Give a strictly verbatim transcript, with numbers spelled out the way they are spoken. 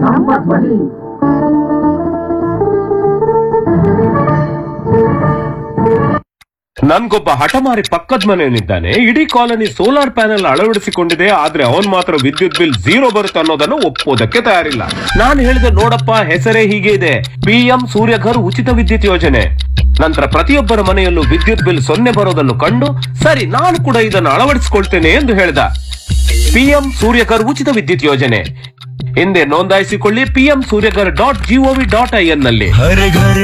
ನಮ್ಮ ಧ್ವನಿ. ನನ್ಗೊಬ್ಬ ಹಠಮಾರಿ ಪಕ್ಕದ ಮನೆಯವನಿದ್ದಾನೆ. ಇಡೀ ಕಾಲನಿ ಸೋಲಾರ್ ಪ್ಯಾನೆಲ್ ಅಳವಡಿಸಿಕೊಂಡಿದೆ, ಆದ್ರೆ ಅವನ್ ಮಾತ್ರ ವಿದ್ಯುತ್ ಬಿಲ್ ಝೀರೋ ಬರುತ್ತೆ ಅನ್ನೋದನ್ನು ಒಪ್ಪೋದಕ್ಕೆ ತಯಾರಿಲ್ಲ. ನಾನು ಹೇಳಿದೆ, ನೋಡಪ್ಪ, ಹೆಸರೇ ಹೀಗೆ ಇದೆ, ಪಿಎಂ ಸೂರ್ಯಘರ್ ಉಚಿತ ವಿದ್ಯುತ್ ಯೋಜನೆ. ನಂತರ ಪ್ರತಿಯೊಬ್ಬರ ಮನೆಯಲ್ಲೂ ವಿದ್ಯುತ್ ಬಿಲ್ ಸೊನ್ನೆ ಬರೋದನ್ನು ಕಂಡು, ಸರಿ ನಾನು ಕೂಡ ಇದನ್ನು ಅಳವಡಿಸಿಕೊಳ್ತೇನೆ ಎಂದು ಹೇಳಿದ. ಪಿಎಂ ಸೂರ್ಯಘರ್ ಉಚಿತ ವಿದ್ಯುತ್ ಯೋಜನೆ ಹಿಂದೆ ನೋಂದಾಯಿಸಿಕೊಳ್ಳಿ PM Surya Ghar dot gov dot I N ನಲ್ಲಿ.